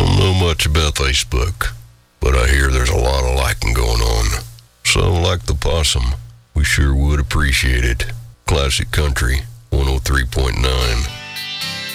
Don't know much about Facebook, but I hear there's a lot of liking going on. So, like the possum, we sure would appreciate it. Classic Country 103.9.